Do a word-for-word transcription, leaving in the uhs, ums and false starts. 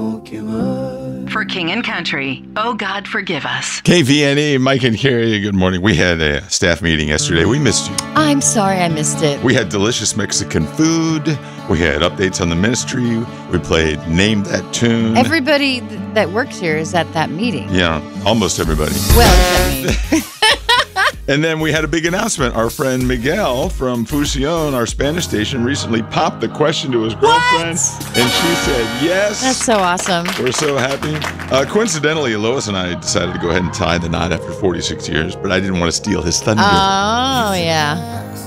For King and Country, oh God, forgive us. K V N E, Mike and Carrie, good morning. We had a staff meeting yesterday. We missed you. I'm sorry I missed it. We had delicious Mexican food. We had updates on the ministry. We played Name That Tune. Everybody th- that works here is at that meeting. Yeah, almost everybody. Well, except me. And then we had a big announcement. Our friend Miguel from Fusion, our Spanish station, recently popped the question to his girlfriend. What? And she said yes. That's so awesome. We're so happy. Uh, coincidentally, Lois and I decided to go ahead and tie the knot after forty-six years, but I didn't want to steal his thunder. Oh, yeah.